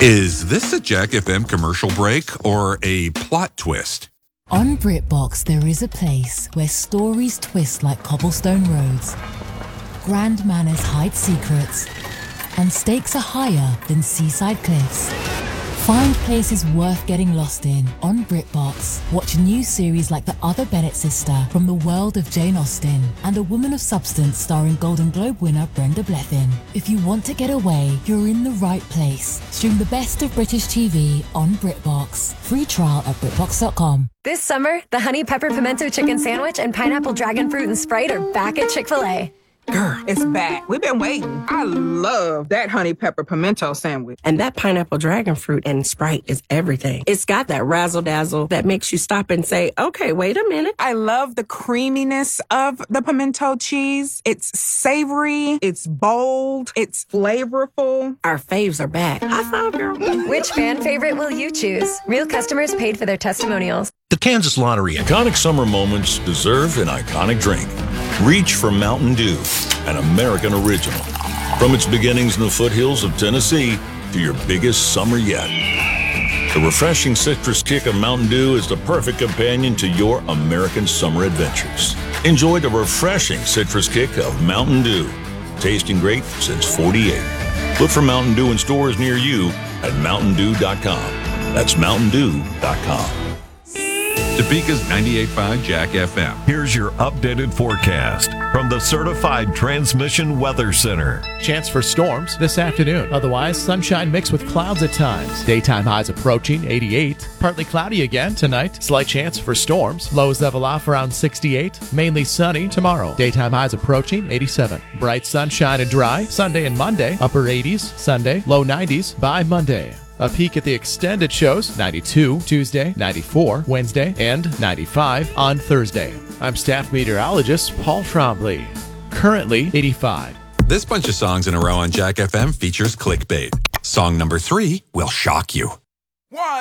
Is this a Jack FM commercial break or a plot twist? On BritBox, there is a place where stories twist like cobblestone roads, grand manners hide secrets, and stakes are higher than seaside cliffs. Find places worth getting lost in on BritBox. Watch new series like The Other Bennett Sister from the world of Jane Austen and A Woman of Substance starring Golden Globe winner Brenda Blethyn. If you want to get away, you're in the right place. Stream the best of British TV on BritBox. Free trial at BritBox.com. This summer, the Honey Pepper Pimento Chicken Sandwich and Pineapple Dragon Fruit and Sprite are back at Chick-fil-A. Girl, it's back. We've been waiting. I love that honey pepper pimento sandwich. And that pineapple dragon fruit and Sprite is everything. It's got that razzle-dazzle that makes you stop and say, okay, wait a minute. I love the creaminess of the pimento cheese. It's savory, it's bold, it's flavorful. Our faves are back. High five, girl. Which fan favorite will you choose? Real customers paid for their testimonials. The Kansas Lottery. Iconic summer moments deserve an iconic drink. Reach for Mountain Dew, an American original. From its beginnings in the foothills of Tennessee to your biggest summer yet. The refreshing citrus kick of Mountain Dew is the perfect companion to your American summer adventures. Enjoy the refreshing citrus kick of Mountain Dew. Tasting great since '48. Look for Mountain Dew in stores near you at mountaindew.com. That's mountaindew.com. Topeka's 98.5 Jack FM. Here's your updated forecast from the Certified Transmission Weather Center. Chance for storms this afternoon. Otherwise, sunshine mixed with clouds at times. Daytime highs approaching 88. Partly cloudy again tonight. Slight chance for storms. Lows level off around 68. Mainly sunny tomorrow. Daytime highs approaching 87. Bright sunshine and dry. Sunday and Monday. Upper 80s. Sunday. Low 90s by Monday. A peek at the extended shows, 92 Tuesday, 94 Wednesday, and 95 on Thursday. I'm staff meteorologist Paul Trombley. Currently 85. This bunch of songs in a row on Jack FM features clickbait. Song number 3 will shock you.